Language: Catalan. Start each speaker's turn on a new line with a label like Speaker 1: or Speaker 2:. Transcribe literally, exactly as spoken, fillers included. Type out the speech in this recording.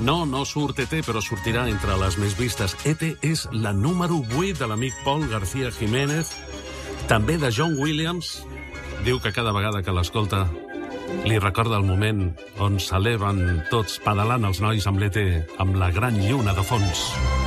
Speaker 1: No, no surt E T, però sortirà entre les més vistes. E T és la número vuit de l'amic Paul García Jiménez, també de John Williams. Diu que cada vegada que l'escolta li recorda el moment on s'eleven tots pedalant els nois amb l'E T, amb la gran lluna de fons.